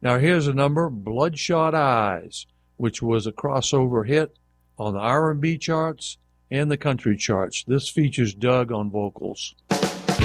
Now here's a number, Bloodshot Eyes, which was a crossover hit on the R&B charts and the country charts. This features Doug on vocals.